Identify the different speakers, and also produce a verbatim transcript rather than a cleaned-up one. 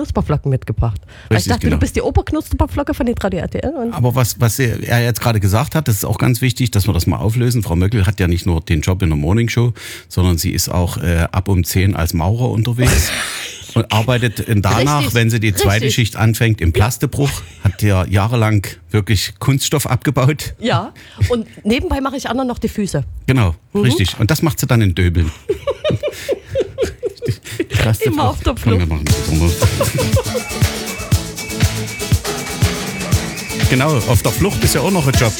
Speaker 1: Knusperflocken mitgebracht. Weil
Speaker 2: Richtig,
Speaker 1: ich dachte,
Speaker 2: genau.
Speaker 1: du bist die Oberknusperflocke von den Radio R T L. Und
Speaker 2: Aber was, was er jetzt gerade gesagt hat, das ist auch ganz wichtig, dass wir das mal auflösen. Frau Möckel hat ja nicht nur den Job in der Morningshow, sondern sie ist auch äh, ab um zehn als Maurer unterwegs. Und arbeitet danach,
Speaker 1: Richtig,
Speaker 2: wenn sie die zweite
Speaker 1: richtig.
Speaker 2: Schicht anfängt, im Plastebruch. Hat ja jahrelang wirklich Kunststoff abgebaut.
Speaker 1: ja, und nebenbei mache ich anderen noch die Füße.
Speaker 2: Genau,
Speaker 1: Mhm.
Speaker 2: richtig. Und das macht sie dann in Döbeln. Plastebruch.
Speaker 1: Immer auf der
Speaker 2: Komm, wir machen das mal. Genau, auf der Flucht ist ja auch noch ein Job.